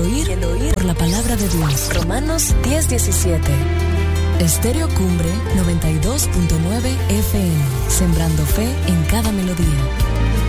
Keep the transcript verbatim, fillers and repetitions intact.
oír, y el oír por la palabra de Dios. Romanos diez diecisiete. Estéreo Cumbre noventa y dos punto nueve F M, sembrando fe en cada melodía.